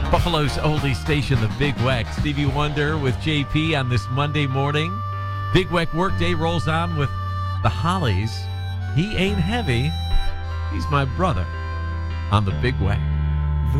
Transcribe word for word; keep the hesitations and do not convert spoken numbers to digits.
Buffalo's oldie station, the Big Weck. Stevie Wonder with J P on this Monday morning. Big Weck workday rolls on with the Hollies. He ain't heavy. He's my brother on the Big Weck.